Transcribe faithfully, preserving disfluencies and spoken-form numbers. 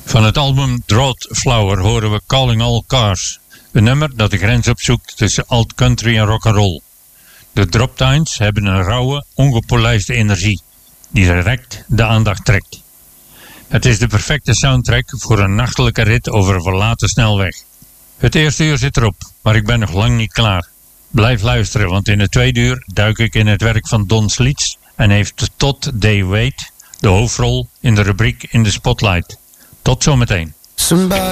Van het album Drought Flower horen we Calling All Cars. Een nummer dat de grens opzoekt tussen alt country en rock'n'roll. De Droptines hebben een rauwe, ongepolijste energie die direct de aandacht trekt. Het is de perfecte soundtrack voor een nachtelijke rit over een verlaten snelweg. Het eerste uur zit erop, maar ik ben nog lang niet klaar. Blijf luisteren, want in het tweede uur duik ik in het werk van Don Sliets en heeft Todd Day Wade de hoofdrol in de rubriek In the Spotlight. Tot zometeen.